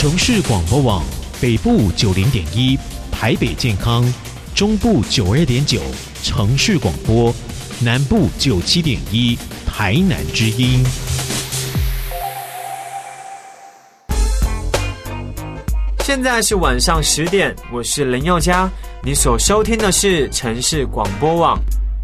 城市广播网北部90.1，台北健康，中部92.9，城市广播，南部97.1，台南之音。 现在是晚上10点，我是林宥嘉，你所收听的是城市广播网。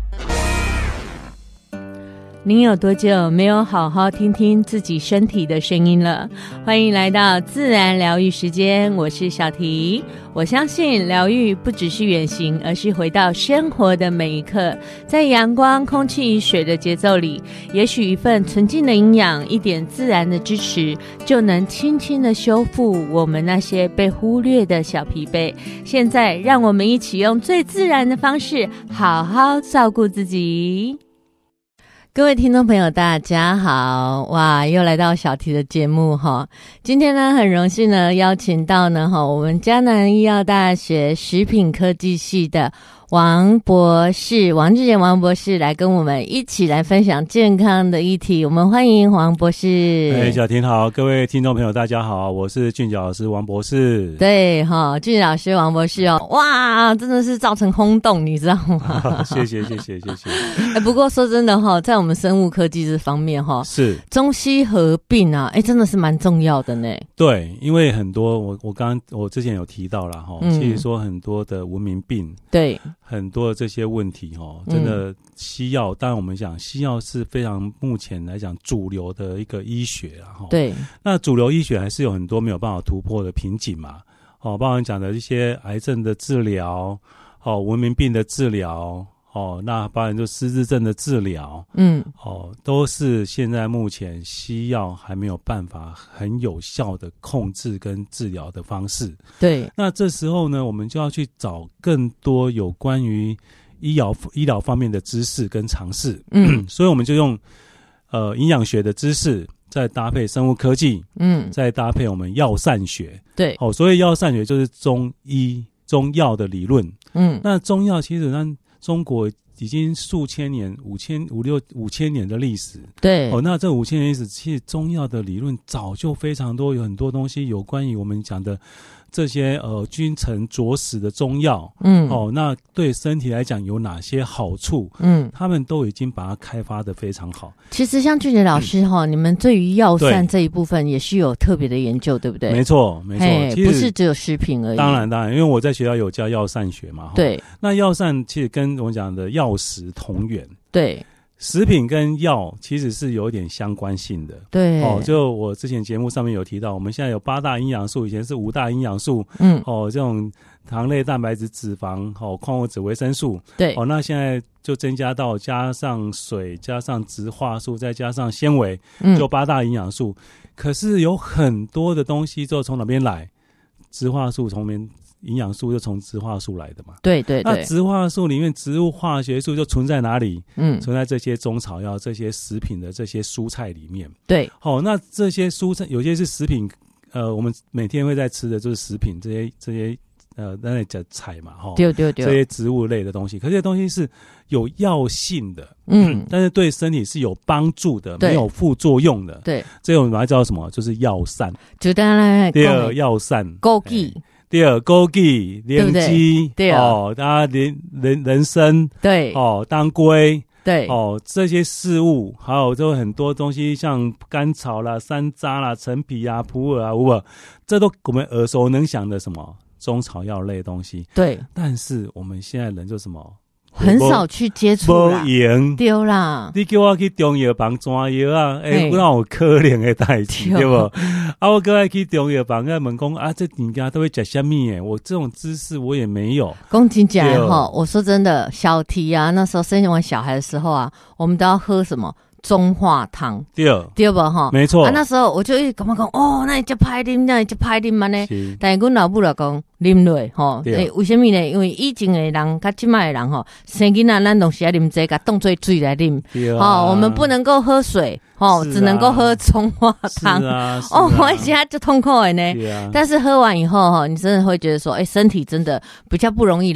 您有多久没有好好听听自己身体的声音了？欢迎来到自然疗愈时间，我是小提。我相信疗愈不只是远行，而是回到生活的每一刻，在阳光、空气、水的节奏里，也许一份纯净的营养，一点自然的支持，就能轻轻的修复我们那些被忽略的小疲惫。现在让我们一起用最自然的方式，好好照顾自己。各位听众朋友大家好，哇，又来到小提的节目哈。今天呢很荣幸呢邀请到呢我们嘉南医药大学食品科技系的王博士，王志贤王博士来跟我们一起来分享健康的议题。我们欢迎王博士。 小婷好，各位听众朋友大家好，我是俊角老师王博士。 对俊老师王博士哇，真的是造成轰动，你知道吗？ 谢谢。 不过说真的在我们生物科技这方面是中西合并啊，真的是蛮重要的呢。 对，因为很多我之前有提到啦其实说很多的文明病， 对， 很多的这些问题真的西药，当然我们讲西药是非常目前来讲主流的一个医学对， 那主流医学还是有很多没有办法突破的瓶颈嘛包含讲的一些癌症的治疗文明病的治疗那包含就失智症的治疗都是现在目前西药还没有办法很有效的控制跟治疗的方式。 对， 那这时候呢，我们就要去找更多有关于医疗方面的知识跟尝试所以我们就用营养学的知识，再搭配生物科技再搭配我们药膳学。对，所以药膳学就是中药的理论那中药其实让中国已经数千年五千年的历史。对，那这5000年历史，其实中药的理论早就非常多，有很多东西有关于我们讲的这些君臣佐使的中药那对身体来讲有哪些好处他们都已经把它开发得非常好。其实像俊杰老师你们对于药膳这一部分也是有特别的研究，对不对？没错，其实不是只有食品而已。当然，因为我在学校有教药膳学嘛。对，那药膳其实跟我们讲的药食同源。对，食品跟药其实是有一点相关性的。对，就我之前节目上面有提到，我们现在有8大营养素，以前是5大营养素。这种糖类、蛋白质、脂肪、矿物质、维生素。对，那现在就增加到加上水、加上植化素，再加上纤维，就8大营养素。可是有很多的东西就从哪边来？植化素从营养素就从植化素来的嘛。对，那植化素里面植物化学素就存在哪里？存在这些中草药、这些食品的这些蔬菜里面。对，那这些蔬菜有些是食品，我们每天会在吃的就是食品，这些那叫菜嘛，对，这些植物类的东西，可是这些东西是有药性的，但是对身体是有帮助的，没有副作用的。对，这种我们把它叫做什么？就是药膳。就当然，第二药膳，枸杞。第二枸杞、莲枝，对大家人参，对当归，对这些事物，还有就很多东西，像甘草啦、山楂啦、陈皮啊、普洱啊、这都我们耳熟能详的什么中草药类的东西。对，但是我们现在人就什么？很少去接触啦，对啦。你叫我去中药房抓药啊，不让我可怜的代志，对不？我过来去中药房，问讲这人家都会吃什么？我这种知识我也没有。讲真假我说真的，小提啊，那时候生完小孩的时候啊，我们都要喝什么？中化汤，对吧？没错。那时候我就一直讲那你就拍啉，那你就拍啉嘛呢？但是我老母就讲啉落为什么呢？因为以前的人跟现在的人生囡仔咱都是要啉这个当做水来啉我们不能够喝水只能够喝中化汤我现在就痛苦的呢但是喝完以后你真的会觉得说身体真的比较不容易老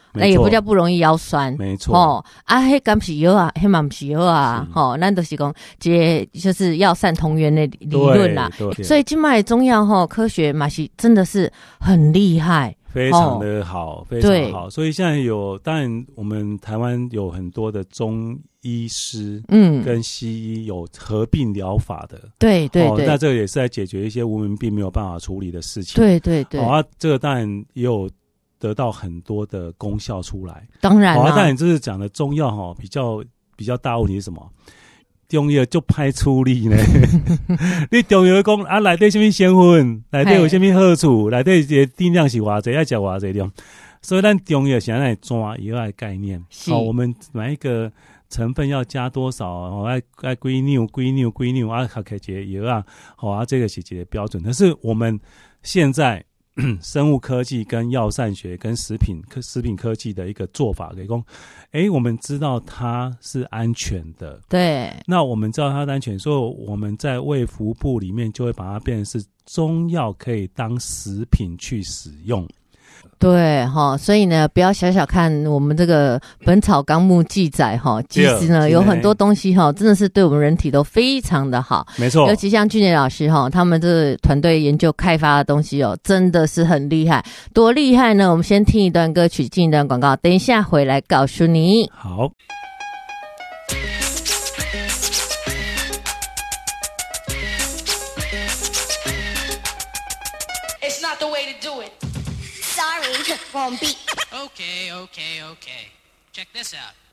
那也不叫不容易腰酸， 没错迄敢是药啊，迄嘛不是药啊，咱都是讲这就是药膳同源的理论啦。所以今麦中药科学嘛是真的是很厉害。 非常的好，非常好。所以现在当然我们台湾有很多的中医师，跟西医有合并疗法的， 对对对。 那这个也是在解决一些无名病没有办法处理的事情， 对对对。 这个当然也有得到很多的功效出来。 当然啦， 当然就是讲的中药比较大问题是什么？中药就歹处理呢，你中药讲啊，内底什么成分，内底有什么好处，内底的定量是偌济，要吃偌济量，所以咱中药现在抓药的概念，我们每一个成分要加多少，爱几两啊，合起一个药啊，这个是一个标准。但是我们现在生物科技跟药膳学跟食品科技的一个做法，可以说，我们知道它是安全的， 对。那我们知道它是安全，所以我们在卫福部里面就会把它变成是中药可以当食品去使用。 对所以呢，不要小小看我们这个《本草纲目》记载其实呢有很多东西真的是对我们人体都非常的好， 没错。 尤其像俊杰老师他们这个团队研究开发的东西真的是很厉害。多厉害呢？我们先听一段歌曲，进一段广告，等一下回来告诉你。 好。 It's not the way to do it. Sorry, wrong beat. Okay. Check this out.